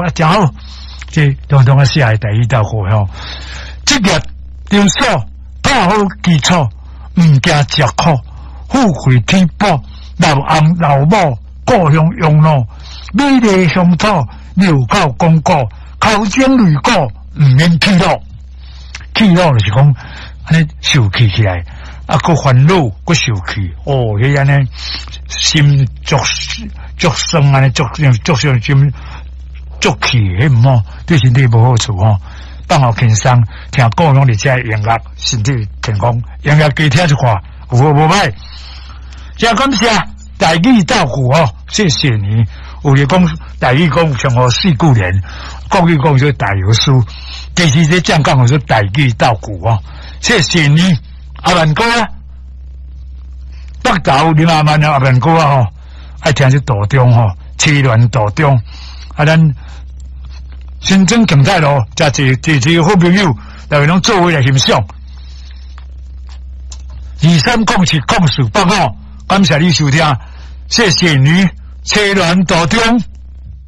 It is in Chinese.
真好，这当中写的第一道课吼，职业场所打好基础，毋惊吃苦，富贵天保，老翁老母故乡养老，美丽乡土留到公告，口井泪果毋免气恼，气恼就是讲安尼受气起来。啊，个烦恼，个受气，哦，迄安尼心足酸安尼，足伤心足气，迄唔好，对身体无好处吼。放好轻松，听各种的这音乐，身体健康，音乐多听一下，有好无歹。真感谢台语照顾哦，谢谢你。有咧讲台语讲上好4句年，国语讲说大有书，其实这讲讲说台语照顾哦，谢谢你。阿文哥啊，北投林阿曼的阿文哥啊吼，爱听是道中吼，七乱道中，啊咱新增景泰路，加一好朋友，大家拢做伙来欣赏。23070485，感谢你收听，谢谢你，七乱道中。